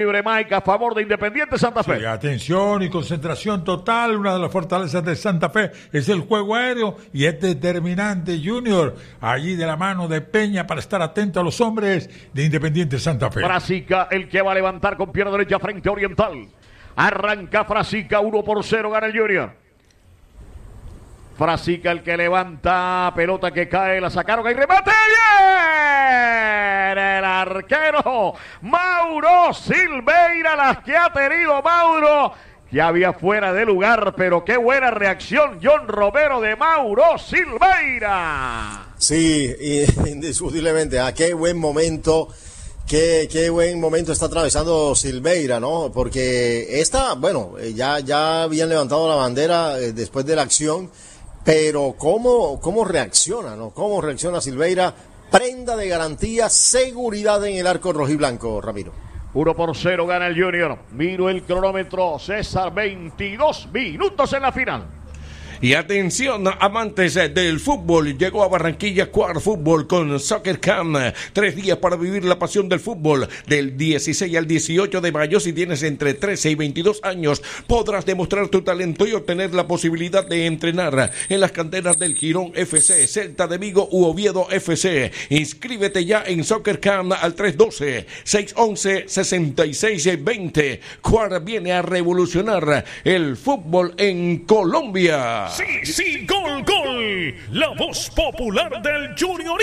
Libre Mike a favor de Independiente Santa Fe. Sí, atención y concentración total. Una de las fortalezas de Santa Fe es el juego aéreo y es determinante Junior allí de la mano de Peña para estar atento a los hombres de Independiente Santa Fe. Frasica, el que va a levantar con pierna derecha frente a Oriental. Arranca Frasica, 1-0 gana el Junior. Frasica, el que levanta, pelota que cae, la sacaron, hay remate, bien, el arquero Mauro Silveira, las que ha tenido Mauro, que había fuera de lugar, pero qué buena reacción, John Romero, de Mauro Silveira. Sí, indiscutiblemente, qué buen momento. Qué buen momento está atravesando Silveira, ¿no? Porque ya habían levantado la bandera después de la acción, pero cómo reacciona, ¿no? Cómo reacciona Silveira, prenda de garantía, seguridad en el arco rojiblanco, Ramiro. 1-0 gana el Junior. Miro el cronómetro, César, 22 minutos en la final. Y atención, amantes del fútbol, llegó a Barranquilla Quad Fútbol con Soccer Camp. 3 días para vivir la pasión del fútbol. Del 16 al 18 de mayo, si tienes entre 13 y 22 años, podrás demostrar tu talento y obtener la posibilidad de entrenar en las canteras del Girón FC, Celta de Vigo u Oviedo FC. Inscríbete ya en Soccer Camp al 312-611-6620. Quad viene a revolucionar el fútbol en Colombia. Sí, gol. La voz popular del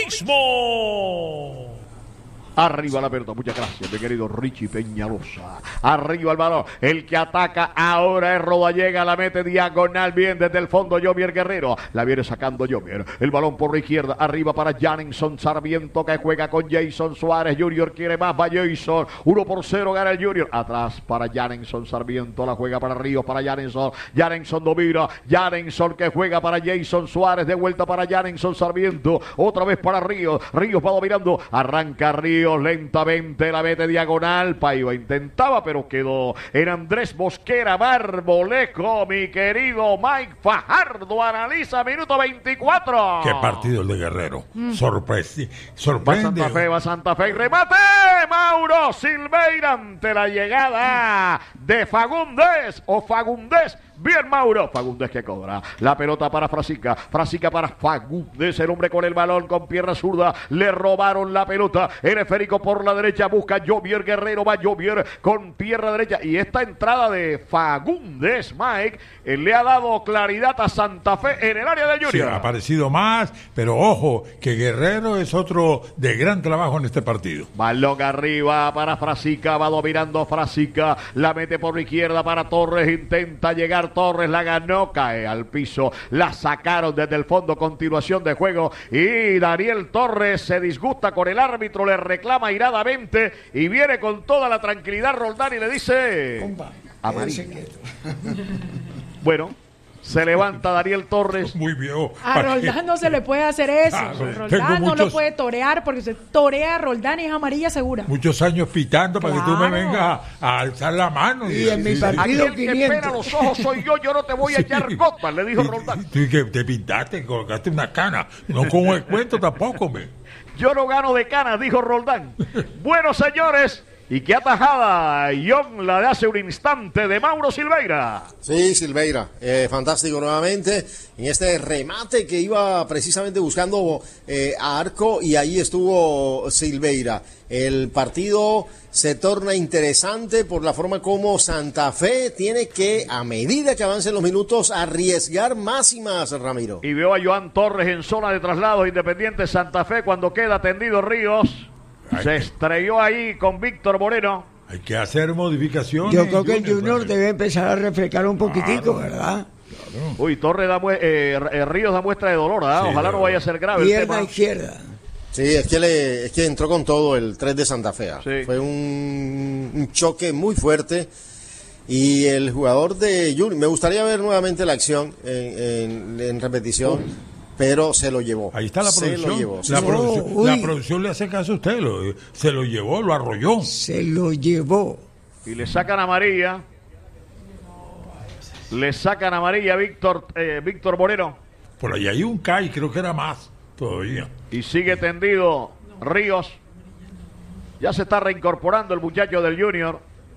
juniorismo. Arriba la pelota, muchas gracias, mi querido Richie Peñalosa. Arriba el balón, el que ataca ahora es Rodallega, la mete diagonal bien desde el fondo Jovier Guerrero. La viene sacando Jovier, el balón por la izquierda, arriba para Janenson Sarmiento que juega con Jason Suárez. Junior quiere más, va Jason, 1-0 gana el Junior. Atrás para Janenson Sarmiento, la juega para Ríos, para Janenson domina, Janenson que juega para Jason Suárez, de vuelta para Janenson Sarmiento, otra vez para Ríos va dominando, arranca Ríos lentamente, la mete diagonal, Paiva intentaba pero quedó en Andrés Mosquera, Marmolejo, mi querido Mike Fajardo analiza minuto 24. Qué partido el de Guerrero, sorprende. Va Santa Fe y remate, Mauro Silveira ante la llegada de Fagundes bien Mauro, Fagundes que cobra, la pelota para Frasica para Fagundes, el hombre con el balón con pierna zurda, le robaron la pelota, el esférico por la derecha, busca Jovier Guerrero, va Jovier con pierna derecha, y esta entrada de Fagundes, Mike, le ha dado claridad a Santa Fe en el área del Junior. Sí, ha aparecido más, pero ojo, que Guerrero es otro de gran trabajo en este partido. Balón arriba para Frasica, va dominando Frasica, la mete por la izquierda para Torres, intenta llegar Torres, la ganó, cae al piso, la sacaron desde el fondo, continuación de juego, y Daniel Torres se disgusta con el árbitro, le reclama iradamente y viene con toda la tranquilidad Roldán y le dice: compa, amarilla. Bueno, se levanta Daniel Torres. Muy viejo. A Roldán no se le puede hacer eso. Roldán no lo puede torear porque se torea a Roldán y es amarilla segura. Muchos años pitando para que tú me vengas a alzar la mano. Y en mi partido aquel 500. Que pena los ojos soy yo no te voy a echar copas, le dijo Roldán. Tú que te pintaste, colocaste una cana. No con el cuento tampoco, Yo no gano de canas, dijo Roldán. Bueno, señores, y qué atajada, John, la de hace un instante de Mauro Silveira. Sí, Silveira, fantástico nuevamente en este remate que iba precisamente buscando a arco, y ahí estuvo Silveira. El partido se torna interesante por la forma como Santa Fe tiene que, a medida que avancen los minutos, arriesgar más y más, Ramiro. Y veo a Joan Torres en zona de traslado, Independiente Santa Fe, cuando queda tendido Ríos. Se estrelló ahí con Víctor Moreno. Hay que hacer modificaciones. Yo creo que el Junior debe empezar a refrescar un poquitico, ¿verdad? Claro. Uy, Torres Ríos da muestra de dolor, ¿verdad? Sí, ojalá no vaya a ser grave el tema. Izquierda. Sí, es que entró con todo el 3 de Santa Fe. Sí. Fue un choque muy fuerte. Y el jugador de Junior, me gustaría ver nuevamente la acción en repetición. Pero se lo llevó. Ahí está la producción. Se lo llevó. La producción le hace caso a usted. Se lo llevó, lo arrolló. Se lo llevó. Y le sacan amarilla. Le sacan amarilla a Víctor Moreno. Por ahí hay un CAI, creo que era más todavía. Y sigue tendido Ríos. Ya se está reincorporando el muchacho del Junior.